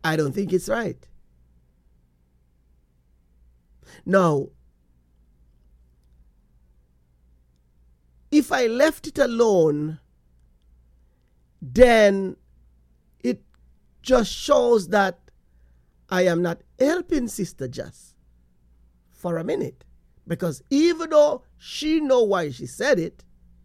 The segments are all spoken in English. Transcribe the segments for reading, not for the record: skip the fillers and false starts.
I don't think it's right. Now, if I left it alone, then it just shows that I am not helping Sister Jess for a minute. Because even though she know why she said it,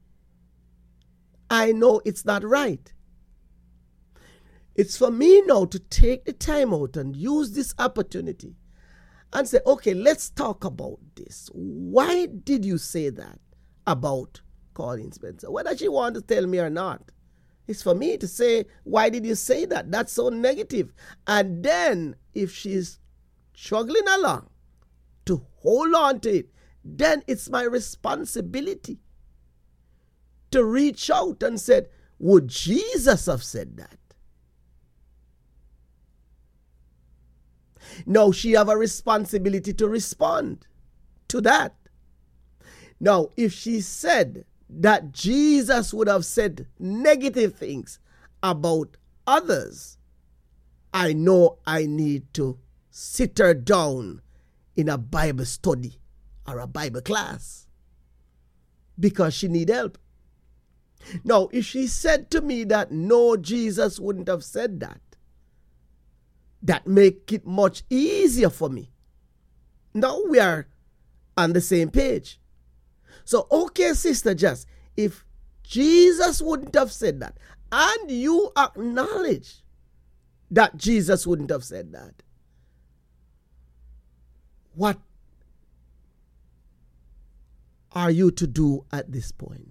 I know it's not right. It's for me now to take the time out and use this opportunity and say, okay, let's talk about this. Why did you say that about Colleen Spencer? Whether she wants to tell me or not, it's for me to say, why did you say that? That's so negative. And then if she's struggling along to hold on to it, then it's my responsibility to reach out and say, would Jesus have said that? Now she have a responsibility to respond to that. Now, if she said that Jesus would have said negative things about others, I know I need to sit her down in a Bible study or a Bible class because she need help. Now, if she said to me that no, Jesus wouldn't have said that, that make it much easier for me. Now we are on the same page. So, okay, Sister Jess, if Jesus wouldn't have said that, and you acknowledge that Jesus wouldn't have said that, what are you to do at this point?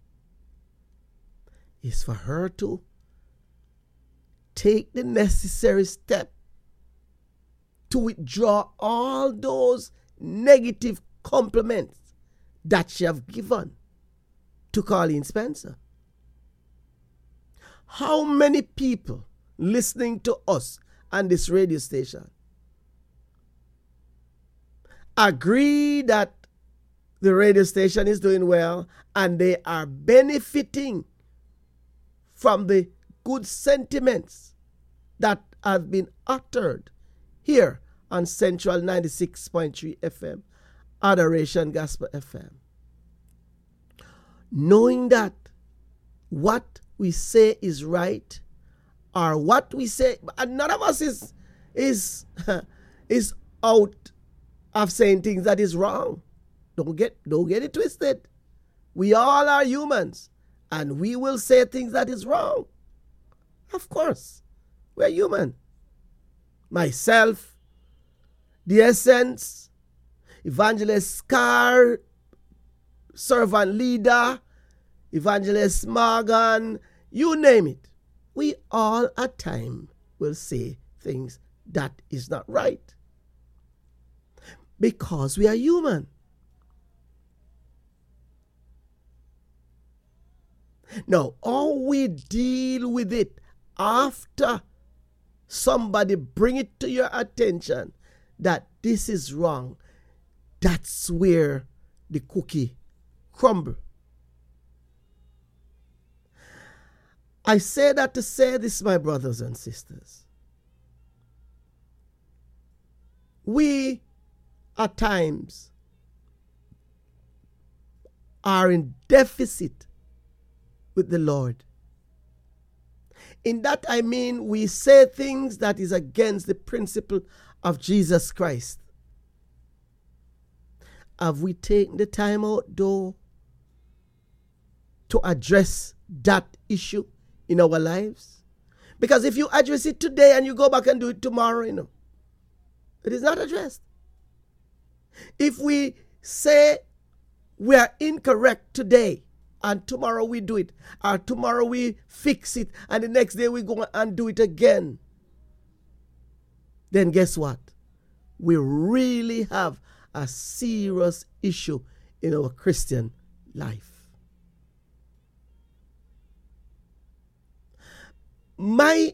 Is for her to take the necessary step to withdraw all those negative compliments that she have given to Colleen Spencer. How many people listening to us on this radio station agree that the radio station is doing well and they are benefiting from the good sentiments that have been uttered here on Central 96.3 FM, Adoration Gospel FM? Knowing that what we say is right, or what we say, and none of us is out of saying things that is wrong. Don't get it twisted. We all are humans, and we will say things that is wrong. Of course, we're human. Myself, the Essence, Evangelist Scar, Servant Leader, Evangelist Morgan, you name it. We all at times will say things that is not right. Because we are human. Now, how we deal with it after somebody bring it to your attention that this is wrong, that's where the cookie crumble. I say that to say this, my brothers and sisters. We, at times, are in deficit with the Lord. In that I mean we say things that is against the principle of Jesus Christ. Have we taken the time out, though, to address that issue in our lives? Because if you address it today and you go back and do it tomorrow, it is not addressed. If we say we are incorrect today and tomorrow we do it, or tomorrow we fix it and the next day we go and do it again, then guess what? We really have a serious issue in our Christian life. My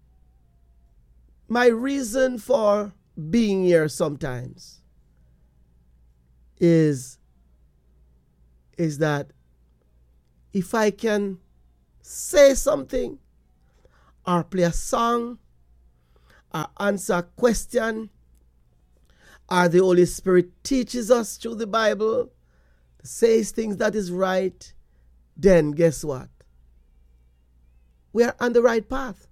reason for being here sometimes is that if I can say something or play a song or answer a question, or the Holy Spirit teaches us through the Bible, says things that is right, then guess what? We are on the right path.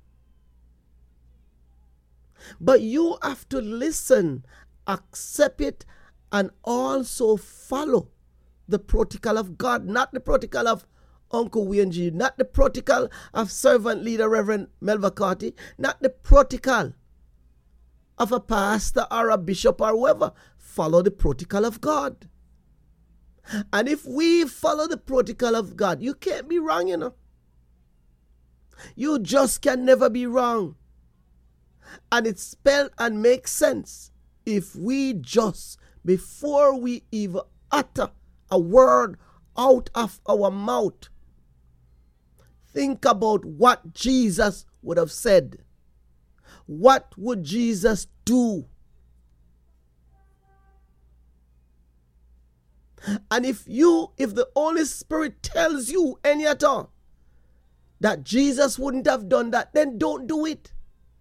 But you have to listen, accept it, and also follow the protocol of God, not the protocol of Uncle Wayne G, not the protocol of servant leader Reverend Melva Carty, not the protocol of a pastor or a bishop or whoever. Follow the protocol of God. And if we follow the protocol of God, you can't be wrong, you know. You just can never be wrong. And it's spelled and makes sense if we just, before we even utter a word out of our mouth, think about what Jesus would have said. What would Jesus do? And if the Holy Spirit tells you any at all that Jesus wouldn't have done that, then don't do it.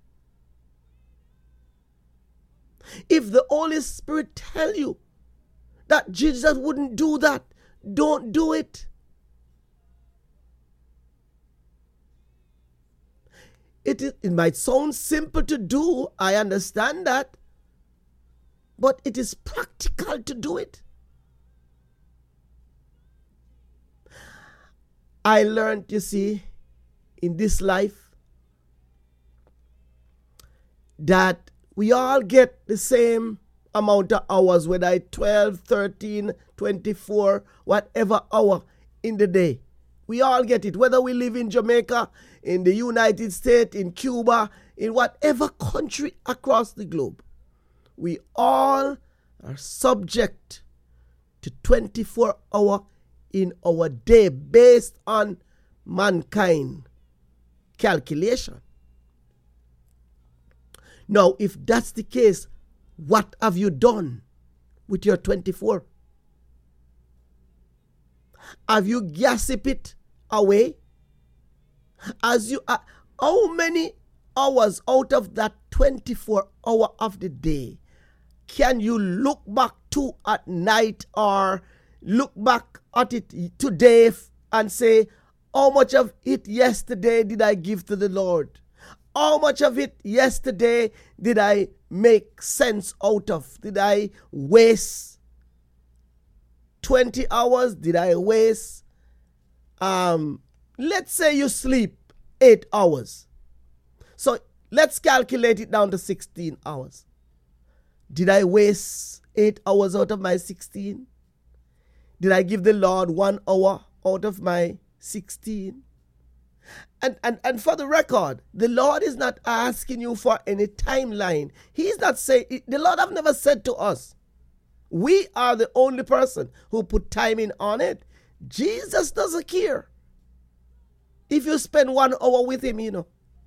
If the Holy Spirit tell you that Jesus wouldn't do that, don't do it. It might sound simple to do, I understand that, but it is practical to do it. I learned, you see, in this life, that we all get the same amount of hours, whether it's 12, 13, 24, whatever hour in the day. We all get it, whether we live in Jamaica, in the United States, in Cuba, in whatever country across the globe. We all are subject to 24 hours in our day based on mankind calculation. Now, if that's the case, what have you done with your 24? Have you gossiped it away? How many hours out of that 24 hour of the day can you look back to at night or look back at it today and say, how much of it yesterday did I give to the Lord? How much of it yesterday did I make sense out of? Did I waste 20 hours? Did I waste, let's say you sleep 8 hours. So let's calculate it down to 16 hours. Did I waste 8 hours out of my 16? Did I give the Lord 1 hour out of my 16? And for the record, the Lord is not asking you for any timeline. He's not saying, the Lord have never said to us, we are the only person who put timing on it. Jesus doesn't care if you spend 1 hour with him, you know.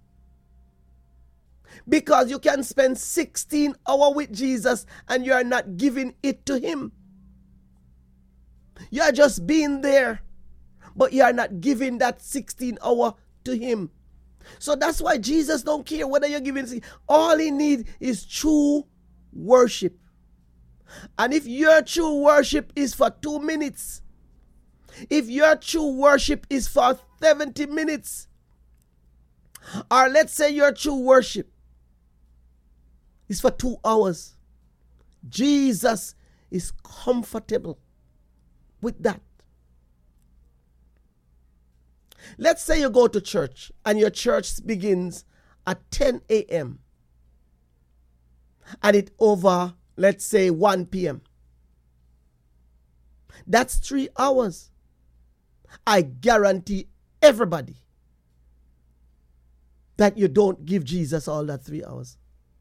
Because you can spend 16 hours with Jesus and you are not giving it to him. You are just being there, but you are not giving that 16 hour to him. So that's why Jesus don't care whether you're giving. All he needs is true worship. And if your true worship is for 2 minutes, if your true worship is for 70 minutes, or let's say your true worship is for 2 hours, Jesus is comfortable with that. Let's say you go to church and your church begins at 10 a.m. and it over, let's say, 1 p.m. That's 3 hours. I guarantee everybody that you don't give Jesus all that 3 hours.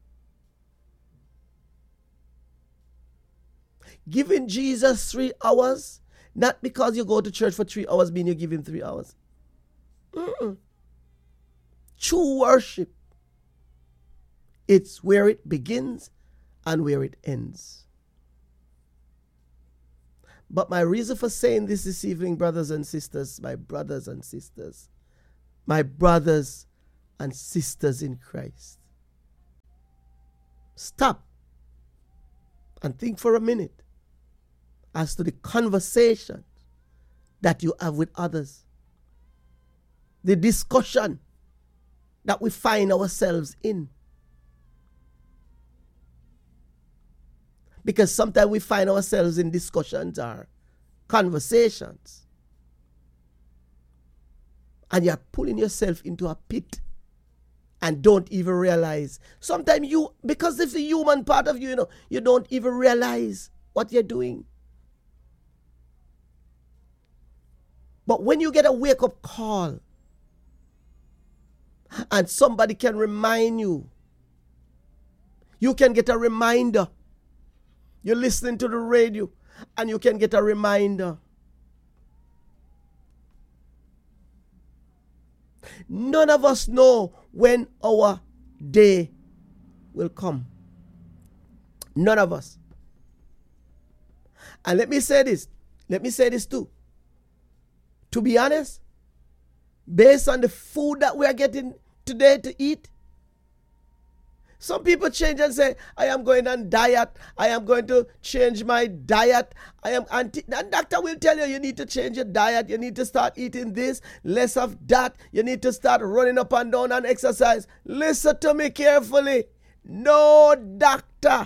Giving Jesus 3 hours, not because you go to church for 3 hours, mean you give him 3 hours. True worship, it's where it begins and where it ends. But my reason for saying this evening, brothers and sisters, my brothers and sisters, my brothers and sisters in Christ, stop and think for a minute as to the conversation that you have with others, the discussion that we find ourselves in. Because sometimes we find ourselves in discussions or conversations, and you're pulling yourself into a pit and don't even realize. Sometimes you, because it's the human part of you, you don't even realize what you're doing. But when you get a wake-up call and somebody can remind you, you can get a reminder. You're listening to the radio and you can get a reminder. None of us know when our day will come. None of us. And let me say this too. To be honest, based on the food that we are getting today to eat, some people change and say, I am going on diet. I am going to change my diet. And doctor will tell you, you need to change your diet. You need to start eating this, less of that. You need to start running up and down and exercise. Listen to me carefully. No doctor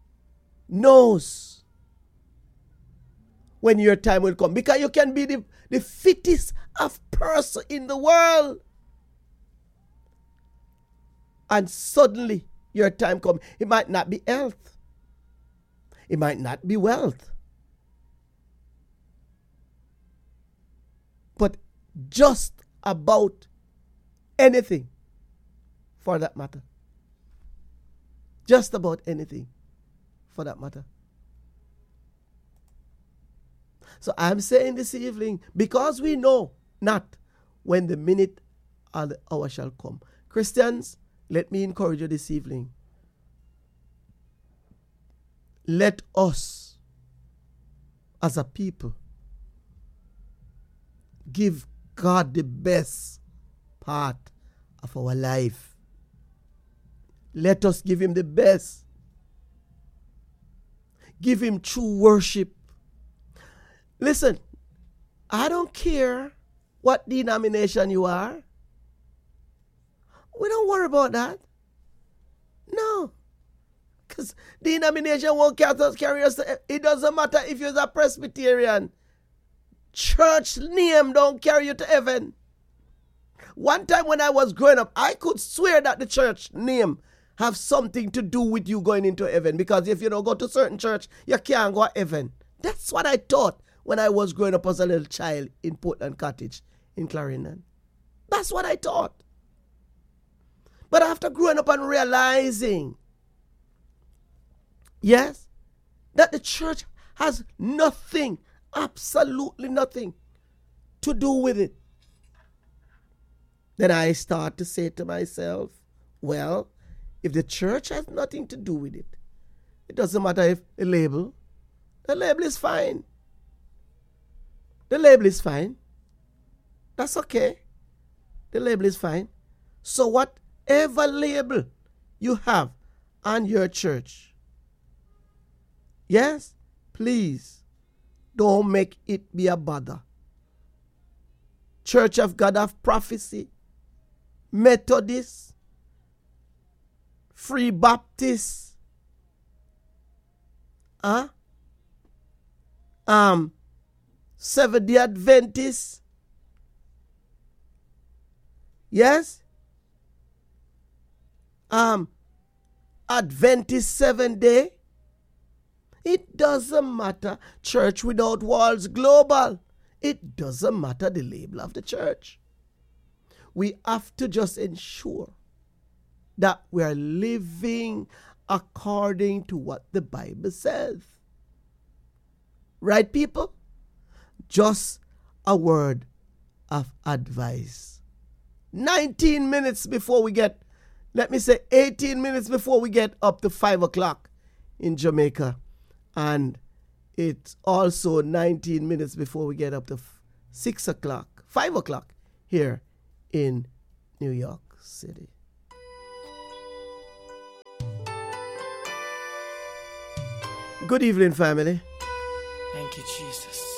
knows when your time will come. Because you can be the fittest of person in the world, and suddenly your time comes. It might not be health. It might not be wealth. But just about anything for that matter. Just about anything for that matter. So I'm saying this evening, because we know not when the minute or the hour shall come. Christians, let me encourage you this evening. Let us, as a people, give God the best part of our life. Let us give him the best. Give him true worship. Listen, I don't care what denomination you are. We don't worry about that. No. Because denomination won't carry us. It doesn't matter if you're a Presbyterian. Church name don't carry you to heaven. One time when I was growing up, I could swear that the church name have something to do with you going into heaven. Because if you don't go to certain church, you can't go to heaven. That's what I thought when I was growing up as a little child in Portland Cottage in Clarendon. That's what I thought. But after growing up and realizing, yes, that the church has nothing, absolutely nothing to do with it, then I start to say to myself, well, if the church has nothing to do with it, it doesn't matter if the label is fine. The label is fine. That's okay. The label is fine. So whatever label you have on your church, yes, please don't make it be a bother. Church of God of Prophecy, Methodist, Free Baptist, Seventh-day Adventist, yes, Adventist 7 Day. It doesn't matter. Church Without Walls Global. It doesn't matter the label of the church. We have to just ensure that we are living according to what the Bible says. Right, people? Just a word of advice. 19 minutes before we get, let me say 18 minutes before we get up to 5 o'clock in Jamaica. And it's also 19 minutes before we get up to 6 o'clock, 5 o'clock here in New York City. Good evening, family. Thank you, Jesus.